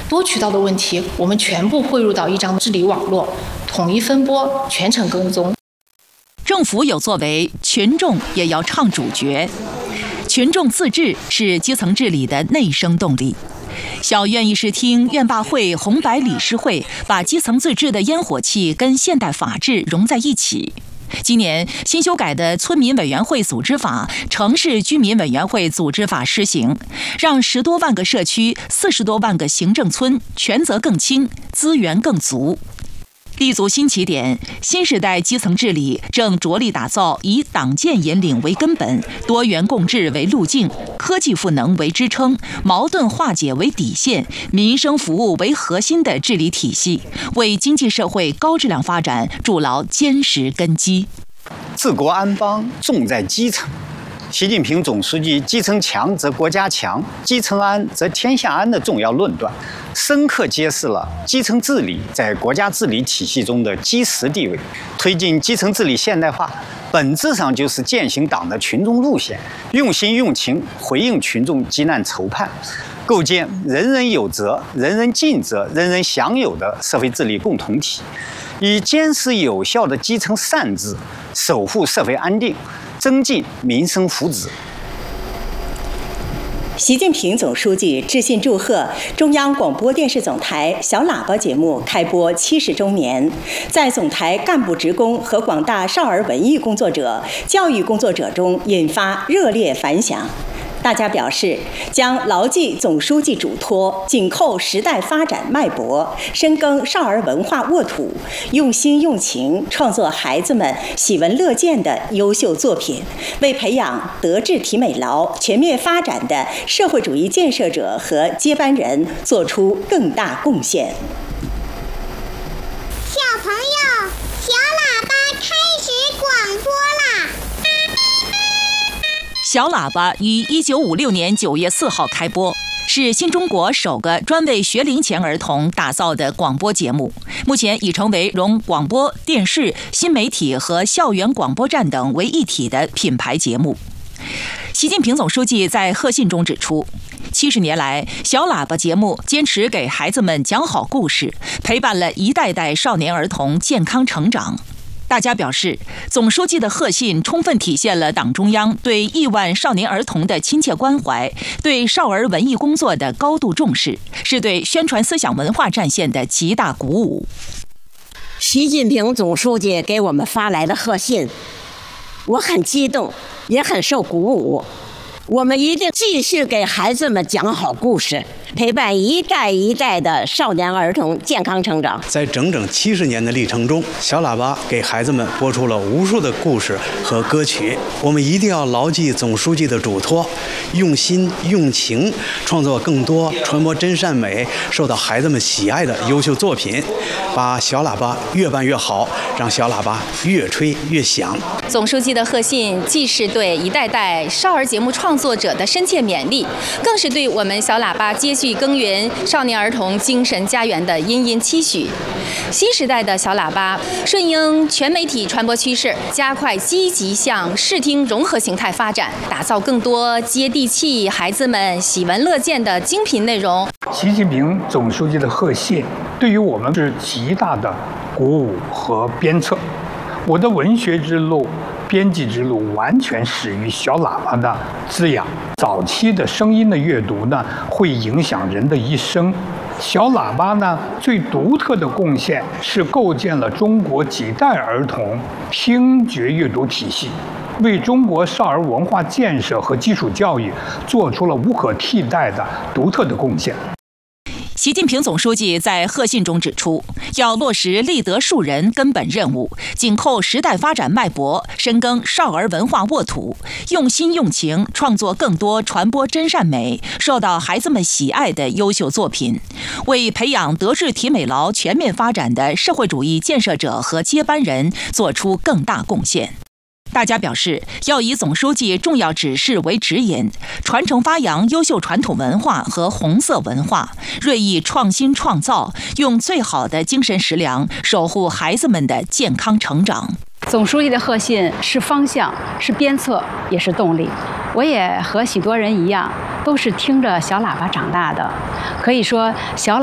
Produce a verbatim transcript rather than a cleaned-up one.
多渠道的问题，我们全部汇入到一张治理网络，统一分拨，全程跟踪。 政府有作为，群众也要唱主角。群众自治是基层治理的内生动力。小院议事厅、院罢会、红白理事会把基层自治的烟火气跟现代法治融在一起。今年新修改的村民委员会组织法、城市居民委员会组织法施行，让十多万个社区、四十多万个行政村权责更轻，资源更足。立足新起点，新时代基层治理正着力打造以党建引领为根本、多元共治为路径、科技赋能为支撑、矛盾化解为底线、民生服务为核心的治理体系，为经济社会高质量发展筑牢坚实根基。 治国安邦重在基层。习近平总书记“基层强则国家强，基层安则天下安”的重要论断，深刻揭示了基层治理在国家治理体系中的基石地位。推进基层治理现代化，本质上就是践行党的群众路线，用心用情回应群众急难愁盼，构建人人有责、人人尽责、人人享有的社会治理共同体，以坚实有效的基层善治，守护社会安定，增进民生福祉。 习近平总书记致信祝贺中央广播电视总台小喇叭节目开播七十周年，在总台干部职工和广大少儿文艺工作者、教育工作者中引发热烈反响。大家表示，将牢记总书记嘱托，紧扣时代发展脉搏，深耕少儿文化沃土，用心用情创作孩子们喜闻乐见的优秀作品，为培养德智体美劳全面发展的社会主义建设者和接班人做出更大贡献。 小朋友，小喇叭开始广播啦！ 小喇叭于一九五六年九月四号开播，是新中国首个专为学龄前儿童打造的广播节目，目前已成为融广播电视、新媒体和校园广播站等为一体的品牌节目。习近平总书记在贺信中指出，七十年来，小喇叭节目坚持给孩子们讲好故事，陪伴了一代代少年儿童健康成长。大家表示，总书记的贺信充分体现了党中央对亿万少年儿童的亲切关怀，对少儿文艺工作的高度重视，是对宣传思想文化战线的极大鼓舞。 习近平总书记给我们发来的贺信，我很激动，也很受鼓舞。我们一定继续给孩子们讲好故事，陪伴一代一代的少年儿童健康成长。 在整整七十年的历程中，小喇叭给孩子们播出了无数的故事和歌曲。我们一定要牢记总书记的嘱托，用心用情创作更多传播真善美、受到孩子们喜爱的优秀作品，把小喇叭越办越好，让小喇叭越吹越响。 总书记的贺信既是对一代代少儿节目创作者的深切勉励，更是对我们小喇叭接续耕耘少年儿童精神家园的殷殷期许。新时代的小喇叭顺应全媒体传播趋势，加快积极向视听融合形态发展，打造更多接地气、孩子们喜闻乐见的精品内容。 习近平总书记的贺信对于我们是极大的鼓舞和鞭策。我的文学之路、编辑之路完全始于小喇叭的滋养。早期的声音的阅读呢，会影响人的一生。小喇叭呢，最独特的贡献是构建了中国几代儿童听觉阅读体系，为中国少儿文化建设和基础教育做出了无可替代的独特的贡献。 习近平总书记在贺信中指出，要落实立德树人根本任务，紧扣时代发展脉搏，深耕少儿文化沃土，用心用情创作更多传播真善美、受到孩子们喜爱的优秀作品，为培养德智体美劳全面发展的社会主义建设者和接班人做出更大贡献。大家表示，要以总书记重要指示为指引，传承发扬优秀传统文化和红色文化，锐意创新创造，用最好的精神食粮守护孩子们的健康成长。 总书记的贺信是方向，是鞭策，也是动力。我也和许多人一样，都是听着小喇叭长大的。可以说，小喇